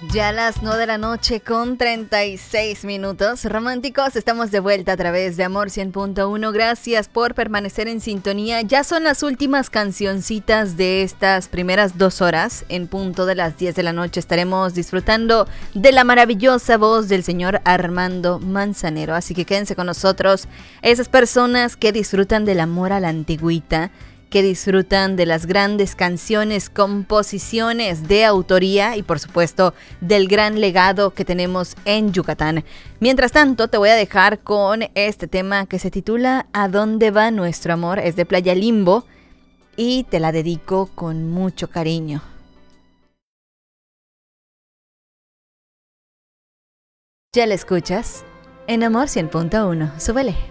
Ya las 9 de la noche con 36 minutos. Románticos, estamos de vuelta a través de Amor 100.1. Gracias por permanecer en sintonía. Ya son las últimas cancioncitas de estas primeras 2 horas. En punto de las 10 de la noche estaremos disfrutando de la maravillosa voz del señor Armando Manzanero. Así que quédense con nosotros. Esas personas que disfrutan del amor a la antigüita, que disfrutan de las grandes canciones, composiciones de autoría y por supuesto del gran legado que tenemos en Yucatán. Mientras tanto, te voy a dejar con este tema que se titula ¿A dónde va nuestro amor? Es de Playa Limbo y te la dedico con mucho cariño. ¿Ya la escuchas? En Amor 100.1, súbele.